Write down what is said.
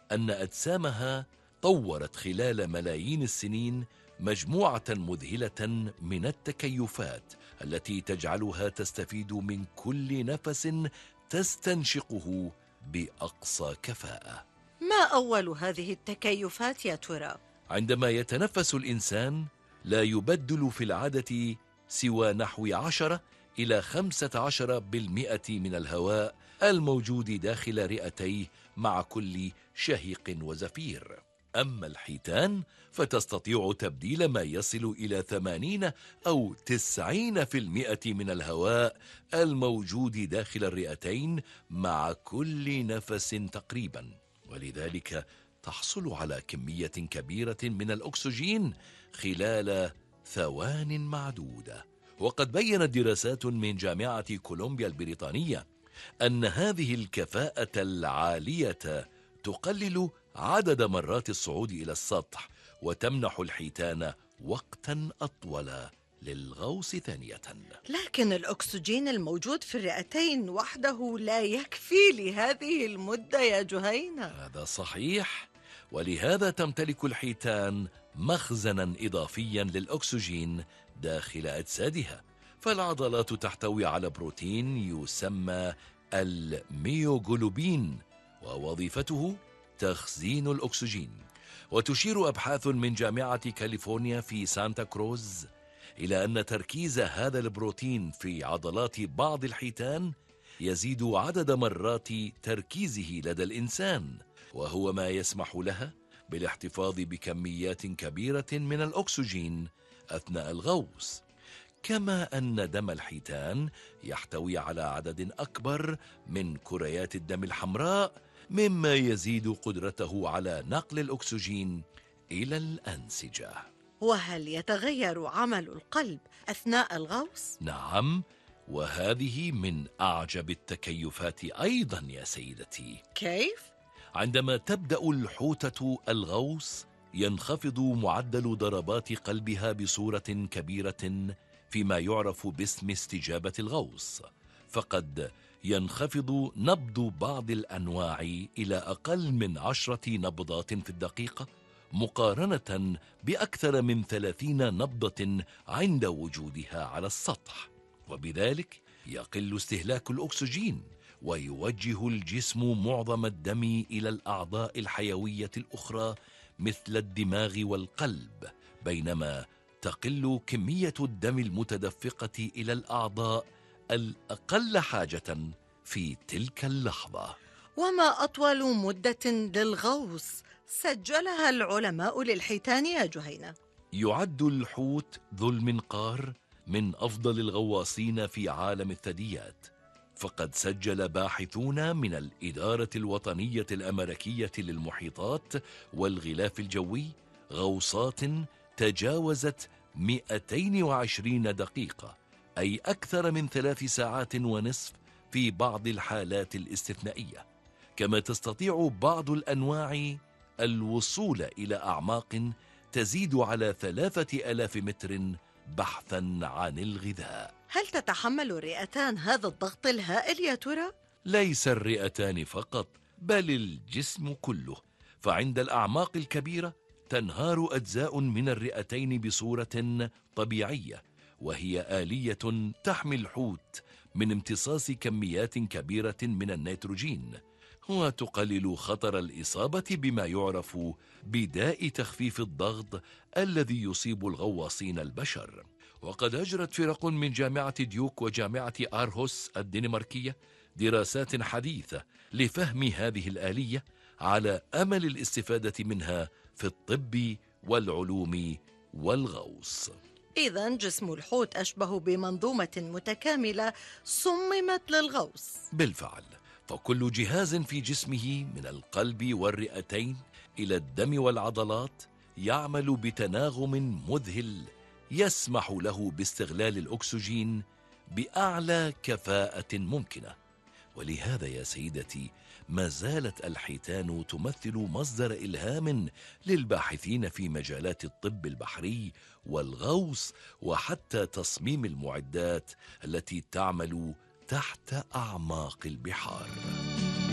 أن أجسامها طورت خلال ملايين السنين مجموعة مذهلة من التكيفات التي تجعلها تستفيد من كل نفس تستنشقه بأقصى كفاءة. ما أول هذه التكيفات يا ترى؟ عندما يتنفس الإنسان لا يبدل في العادة سوى نحو 10 إلى 15% من الهواء الموجود داخل رئتيه مع كل شهيق وزفير. أما الحيتان فتستطيع تبديل ما يصل إلى 80 أو 90% من الهواء الموجود داخل الرئتين مع كل نفس تقريبا، ولذلك تحصل على كمية كبيرة من الأكسجين خلال ثوان معدودة. وقد بيّنت دراسات من جامعة كولومبيا البريطانية أن هذه الكفاءة العالية تقلل عدد مرات الصعود إلى السطح وتمنح الحيتان وقتا أطول للغوص ثانية. لكن الأكسجين الموجود في الرئتين وحده لا يكفي لهذه المدة يا جهينة. هذا صحيح، ولهذا تمتلك الحيتان مخزنا إضافيا للأكسجين داخل أجسادها. فالعضلات تحتوي على بروتين يسمى الميوغلوبين، ووظيفته تخزين الأكسجين. وتشير أبحاث من جامعة كاليفورنيا في سانتا كروز إلى أن تركيز هذا البروتين في عضلات بعض الحيتان يزيد عدد مرات تركيزه لدى الإنسان، وهو ما يسمح لها بالاحتفاظ بكميات كبيرة من الأكسجين أثناء الغوص. كما أن دم الحيتان يحتوي على عدد أكبر من كريات الدم الحمراء، مما يزيد قدرته على نقل الأكسجين إلى الأنسجة. وهل يتغير عمل القلب أثناء الغوص؟ نعم، وهذه من أعجب التكيفات أيضا يا سيدتي. كيف؟ عندما تبدأ الحوتة الغوص ينخفض معدل ضربات قلبها بصورة كبيرة فيما يعرف باسم استجابة الغوص، فقد ينخفض نبض بعض الأنواع إلى أقل من 10 نبضات في الدقيقة، مقارنة بأكثر من 30 نبضة عند وجودها على السطح. وبذلك يقل استهلاك الأكسجين، ويوجه الجسم معظم الدم إلى الأعضاء الحيوية الأخرى مثل الدماغ والقلب، بينما تقل كمية الدم المتدفقة إلى الأعضاء الأقل حاجة في تلك اللحظة. وما أطول مدة للغوص سجلها العلماء للحيتان يا جهينة؟ يعد الحوت ذو المنقار من أفضل الغواصين في عالم الثدييات، فقد سجل باحثون من الإدارة الوطنية الأمريكية للمحيطات والغلاف الجوي غوصات تجاوزت 220 دقيقة، أي أكثر من 3 ساعات ونصف في بعض الحالات الاستثنائية. كما تستطيع بعض الأنواع الوصول إلى أعماق تزيد على 3000 متر بحثا عن الغذاء. هل تتحمل الرئتان هذا الضغط الهائل يا ترى؟ ليس الرئتان فقط، بل الجسم كله، فعند الأعماق الكبيرة تنهار أجزاء من الرئتين بصورة طبيعية، وهي آلية تحمي الحوت من امتصاص كميات كبيرة من النيتروجين، وتقلل خطر الإصابة بما يعرف بداء تخفيف الضغط الذي يصيب الغواصين البشر. وقد أجرت فرق من جامعة ديوك وجامعة آرهوس الدنماركية دراسات حديثة لفهم هذه الآلية على أمل الاستفادة منها في الطب والعلوم والغوص. إذن جسم الحوت أشبه بمنظومة متكاملة صممت للغوص. بالفعل، فكل جهاز في جسمه من القلب والرئتين إلى الدم والعضلات يعمل بتناغم مذهل يسمح له باستغلال الأكسجين بأعلى كفاءة ممكنة. ولهذا يا سيدتي ما زالت الحيتان تمثل مصدر إلهام للباحثين في مجالات الطب البحري والغوص، وحتى تصميم المعدات التي تعمل تحت أعماق البحار.